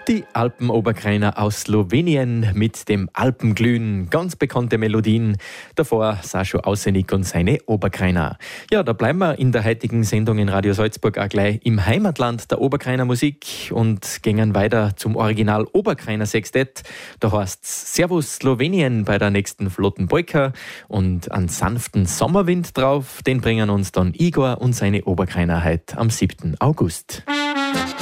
Die Alpenoberkrainer aus Slowenien mit dem Alpenglühen, ganz bekannte Melodien. Davor Sascho Ausenik und seine Oberkrainer. Ja, da bleiben wir in der heutigen Sendung in Radio Salzburg auch gleich im Heimatland der Oberkrainer Musik und gehen weiter zum Original Oberkrainer Sextett. Da heißt's Servus Slowenien bei der nächsten flotten Polka und einen sanften Sommerwind drauf. Den bringen uns dann Igor und seine Oberkrainer heute am 7. August.